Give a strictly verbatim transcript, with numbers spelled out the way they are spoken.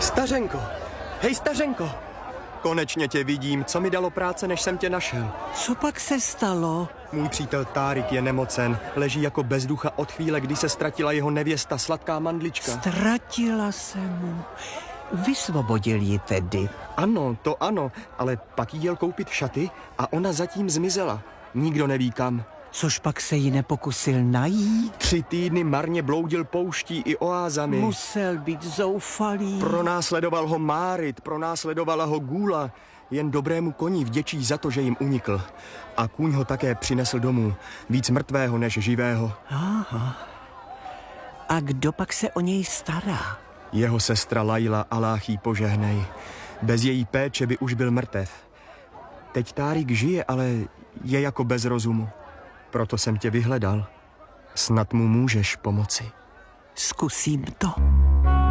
Stařenko! Hej, stařenko! Konečně tě vidím, co mi dalo práce, než jsem tě našel. Co pak se stalo? Můj přítel Tárik je nemocen, leží jako bez ducha od chvíle, kdy se ztratila jeho nevěsta, sladká mandlička. Ztratila se mu. Vysvobodil ji tedy. Ano, to ano, ale pak jí jel koupit šaty a ona zatím zmizela. Nikdo neví kam. Což pak se jí nepokusil najít? Tři týdny marně bloudil pouští i oázami. Musel být zoufalý. Pronásledoval ho Márit, pronásledovala ho Gůla. Jen dobrému koni vděčí za to, že jim unikl. A kůň ho také přinesl domů. Víc mrtvého než živého. Aha. A kdo pak se o něj stará? Jeho sestra Laila, Aláh jí požehnej. Bez její péče by už byl mrtev. Teď Tárik žije, ale je jako bez rozumu. Proto jsem tě vyhledal. Snad mu můžeš pomoci. Zkusím to.